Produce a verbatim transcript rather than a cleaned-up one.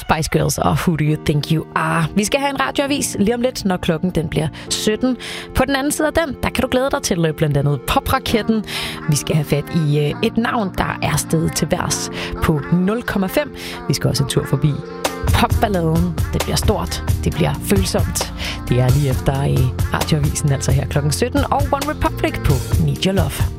Spice Girls og Who Do You Think You Are. Vi skal have en radioavis lige om lidt, når klokken den bliver sytten. På den anden side af den, der kan du glæde dig til blandt andet Popraketten. Vi skal have fat i et navn, der er steget til værs på nul komma fem. Vi skal også en tur forbi popballaden. Det bliver stort, det bliver følsomt. Det er lige efter i radioavisen, altså her klokken sytten, og One Republic på Need Your Love.